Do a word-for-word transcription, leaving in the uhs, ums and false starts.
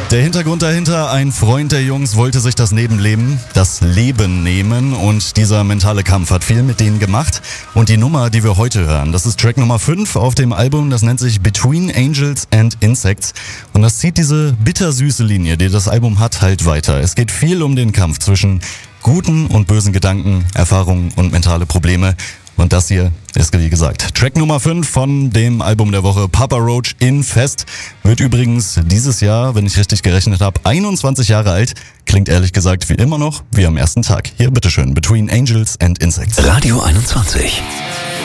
Der Hintergrund dahinter, ein Freund der Jungs wollte sich das Nebenleben, das Leben nehmen und dieser mentale Kampf hat viel mit denen gemacht. Und die Nummer, die wir heute hören, das ist Track Nummer fünf auf dem Album, das nennt sich Between Angels and Insects und das zieht diese bittersüße Linie, die das Album hat, halt weiter. Es geht viel um den Kampf zwischen guten und bösen Gedanken, Erfahrungen und mentale Probleme. Und das hier ist, wie gesagt, Track Nummer fünf von dem Album der Woche Papa Roach in Fest. Wird übrigens dieses Jahr, wenn ich richtig gerechnet habe, einundzwanzig Jahre alt. Klingt ehrlich gesagt wie immer noch wie am ersten Tag. Hier bitteschön, Between Angels and Insects. Radio einundzwanzig.